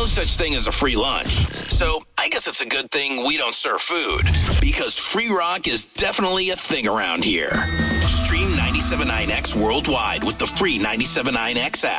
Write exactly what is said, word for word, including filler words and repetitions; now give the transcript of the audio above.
no such thing as a free lunch. So I guess it's a good thing we don't serve food, because free rock is definitely a thing around here. Stream ninety-seven point nine X worldwide with the free ninety-seven point nine X app.